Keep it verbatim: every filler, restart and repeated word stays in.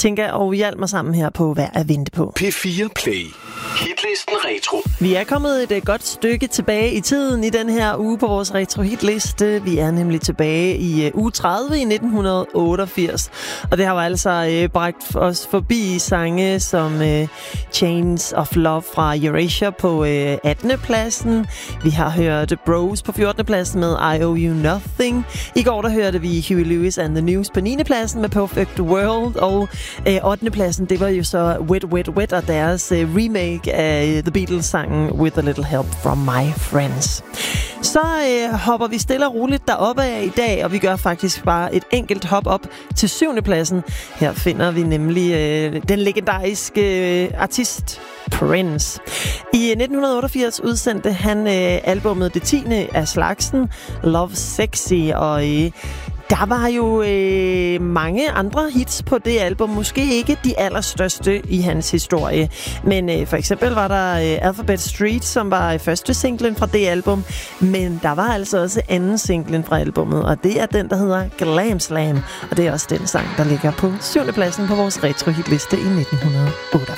tænker, og hjalp mig sammen her på Værd at vente på. P fire Play. Hitlisten Retro. Vi er kommet et, et godt stykke tilbage i tiden i den her uge på vores retro-hitliste. Vi er nemlig tilbage i uh, uge tredive i nitten otteogfirs. Og det har jo altså uh, bragt os forbi sange som uh, Chains of Love fra Erasure på uh, attende pladsen. Vi har hørt Bros på fjortende pladsen med I Owe You Nothing. I går der hørte vi Huey Lewis and the News på niende pladsen med Perfect World. Og uh, ottende pladsen, det var jo så Wet Wet Wet og deres uh, remake af The Beatles-sangen With a Little Help from My Friends. Så øh, hopper vi stille og roligt deroppe af i dag, og vi gør faktisk bare et enkelt hop op til syvende pladsen. Her finder vi nemlig øh, den legendariske øh, artist Prince. I nitten otteogfirs udsendte han øh, albumet det tiende af slagsen, Love Sexy, og øh, der var jo øh, mange andre hits på det album. Måske ikke de allerstørste i hans historie. Men øh, for eksempel var der øh, Alphabet Street, som var første singlen fra det album. Men der var altså også anden singlen fra albummet. Og det er den, der hedder Glam Slam. Og det er også den sang, der ligger på syvende pladsen på vores retro-hitliste i nitten otteogfirs.